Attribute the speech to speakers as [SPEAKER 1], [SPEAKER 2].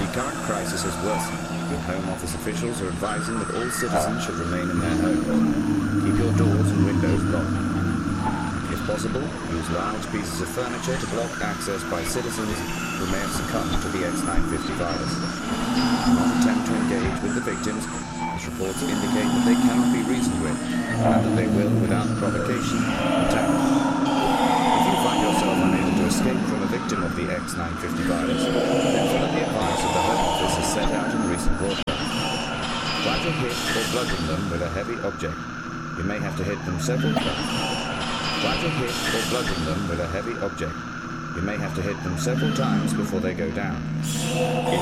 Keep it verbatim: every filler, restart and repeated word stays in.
[SPEAKER 1] current crisis has worsened, and Home Office officials are advising that all citizens should remain in their homes. Keep your doors and windows locked. If possible, use large pieces of furniture to block access by citizens who may have succumbed to the X nine fifty virus. Do not attempt to engage with the victims, as reports indicate that they cannot be reasoned with, and that they will, without provocation, attack. If you find yourself unable to escape from a victim of the X nine fifty virus, then follow the advice of the Home Office as set out in recent broadcasts. Try to hit or bludgeon them with a heavy object. You may have to hit them several times. Try to hit or bludgeon them with a heavy object. You may have to hit them several times before they go down.